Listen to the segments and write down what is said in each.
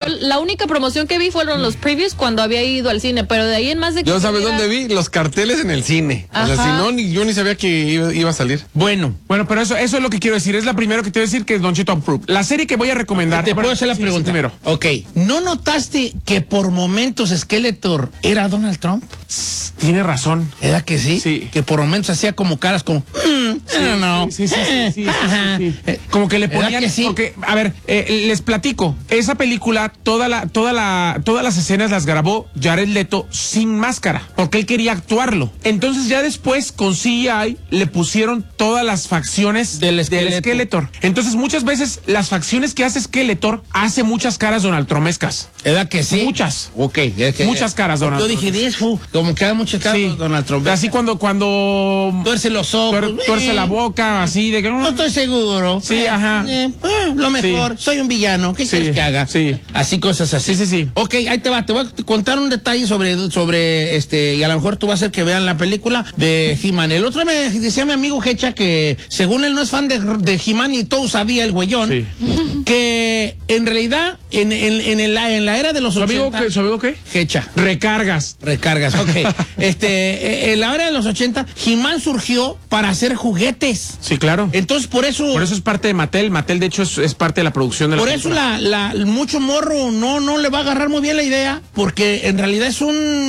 la única promoción que vi fueron los previews cuando había ido al cine, pero de ahí en más de que... Yo, ¿sabes dónde vi? Los carteles en el cine. Ajá. O sea, si no, yo ni sabía que iba a salir. Bueno, pero eso es lo que quiero decir. Es la primera que te voy a decir que Don Chito approve. La serie que voy a recomendar... Te puedo hacer la pregunta. Primero. Ok. ¿No notaste que por momentos Skeletor era Donald Trump? Tiene razón. ¿Era que sí? Sí. Que por momentos hacía como caras como... no. Sí. Como que le ponían... que sí? Porque, a ver, les platico. Esa película, todas las escenas las grabó Jared Leto sin máscara, porque él quería actuarlo. Entonces ya después con CGI le pusieron todas las facciones del Skeletor. Entonces muchas veces las facciones que hace Skeletor hace muchas caras Donald Trumescas. ¿Era que sí? Muchas. Ok. Muchas caras Donald Trump. Yo dije, como que muchas caras Donald Trump. Así cuando tuerce los ojos. Tuerce la boca, así de que... No estoy seguro. Sí, ajá. Lo mejor, soy un villano. ¿Qué quieres que haga? Sí. Así, cosas así. Sí. Ok, ahí te va. Te voy a contar un detalle sobre y a lo mejor tú vas a hacer que vean la película de He-Man. El otro me decía mi amigo Hecha que según él no es fan de He-Man y todo sabía el güeyón, que en realidad en la era de los 80... ¿Su amigo qué? Hecha. Recargas, ok. En la era de los 80, He-Man surgió para hacer juguetes. Sí, claro. Entonces, por eso es parte de Mattel. Mattel, de hecho, es parte de la producción de la película. Por eso mucho morro no le va a agarrar muy bien la idea, porque en realidad es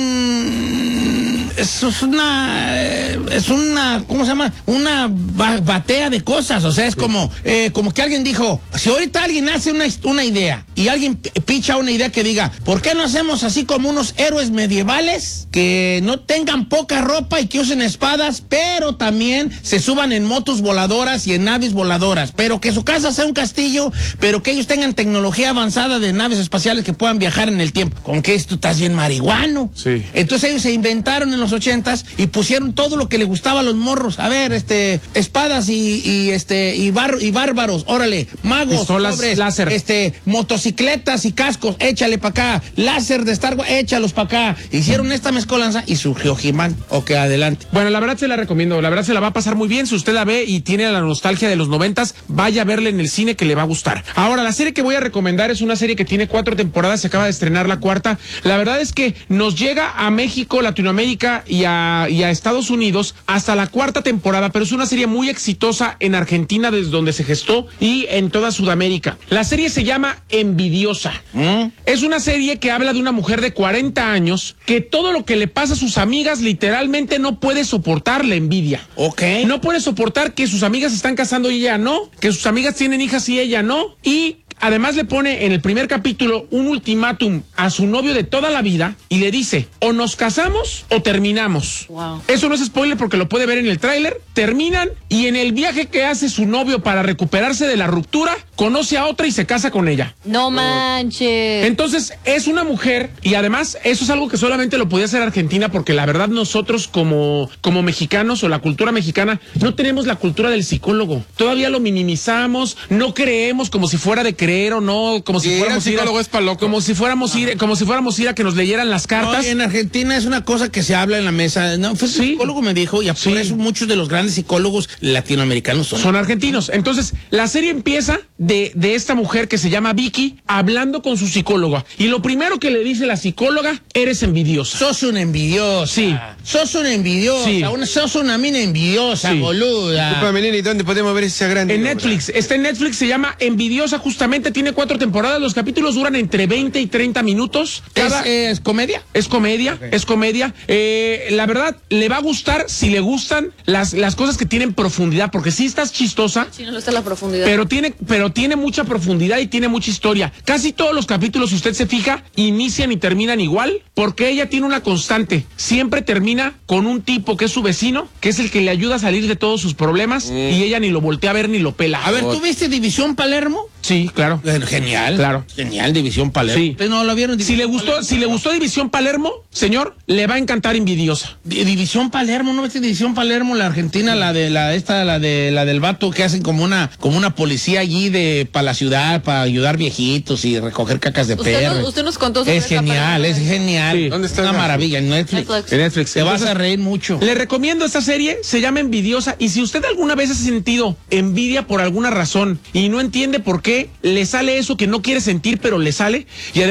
una, ¿cómo se llama? Una batea de cosas, o sea, es como que alguien dijo, si ahorita alguien hace una idea y alguien picha una idea que diga, ¿por qué no hacemos así como unos héroes medievales que no tengan poca ropa y que usen espadas, pero también se suban en motos voladoras y en naves voladoras, pero que su casa sea un castillo, pero que ellos tengan tecnología avanzada de naves espaciales que puedan viajar en el tiempo? ¿Con qué esto estás bien marihuano? Sí. Entonces ellos se inventaron en los 80s y pusieron todo lo que le gustaba a los morros. A ver, espadas y bárbaros, órale, magos, pistolas, sobres, láser, motocicletas y cascos, échale para acá, láser de Star Wars, échalos para acá. Hicieron esta mezcolanza y surgió He-Man. Ok, adelante. Bueno, la verdad se la recomiendo, la verdad se la va a pasar muy bien. Si usted la ve y tiene la nostalgia de los 90s, vaya a verla en el cine que le va a gustar. Ahora, la serie que voy a recomendar es una serie que tiene 4 temporadas, se acaba de estrenar la 4ª. La verdad es que nos llega a México, Latinoamérica y a Estados Unidos hasta la 4ª temporada, pero es una serie muy exitosa en Argentina, desde donde se gestó, y en toda Sudamérica. La serie se llama Envidiosa. Es una serie que habla de una mujer de 40 años que todo lo que le pasa a sus amigas literalmente no puede soportar la envidia. Ok. No puede soportar que sus amigas se están casando y ella no, que sus amigas tienen hijas y ella no, y además le pone en el primer capítulo un ultimátum a su novio de toda la vida y le dice, o nos casamos o terminamos. Wow. Eso no es spoiler porque lo puede ver en el tráiler. Terminan y en el viaje que hace su novio para recuperarse de la ruptura, conoce a otra y se casa con ella. No manches. Entonces es una mujer, y además eso es algo que solamente lo podía hacer Argentina, porque la verdad nosotros como mexicanos o la cultura mexicana no tenemos la cultura del psicólogo. Todavía lo minimizamos, no creemos como si fuera de creer o no, como si fuéramos ir a que nos leyeran las cartas. No, en Argentina es una cosa que se habla en la mesa. No, fue un psicólogo me dijo, y por eso muchos de los grandes psicólogos latinoamericanos son argentinos. Entonces, la serie empieza de esta mujer que se llama Vicky hablando con su psicóloga. Y lo primero que le dice la psicóloga, eres envidiosa. Sos una envidiosa. Sí. Sos una envidiosa. Sí. Sos una mina envidiosa, boluda. Disculpame, nene, ¿dónde podemos ver esa gran En Netflix. Está en Netflix, se llama Envidiosa, justamente tiene 4 temporadas. Los capítulos duran entre 20 y 30 minutos. ¿Es comedia? Es comedia, okay. Es comedia. La verdad, le va a gustar si le gustan las cosas que tienen profundidad, porque sí estás chistosa. Sí, no está la profundidad. Pero tiene mucha profundidad y tiene mucha historia. Casi todos los capítulos, si usted se fija, inician y terminan igual, porque ella tiene una constante. Siempre termina con un tipo que es su vecino, que es el que le ayuda a salir de todos sus problemas, y ella ni lo voltea a ver ni lo pela. A ver, ¿tú viste División Palermo? Sí, claro. Genial. Claro. Genial, División Palermo. Sí. ¿Ustedes no lo vieron? Si le gustó División Palermo, señor, le va a encantar Envidiosa. División Palermo, ¿no viste División Palermo, la argentina, la del vato que hacen como una policía allí para la ciudad, para ayudar viejitos y recoger cacas de perro? Usted nos contó sobre Es genial, es genial. Sí. ¿Dónde está? Una maravilla, en Netflix. En Netflix. Te vas a reír mucho. Le recomiendo esta serie, se llama Envidiosa, y si usted alguna vez ha sentido envidia por alguna razón y no entiende por qué, le sale eso que no quiere sentir, pero le sale, y